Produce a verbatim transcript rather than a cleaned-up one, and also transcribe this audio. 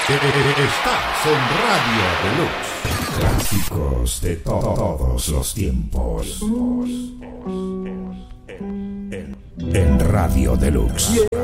Estás en Radio Deluxe. Clásicos de to todos los tiempos. En, en Radio Deluxe.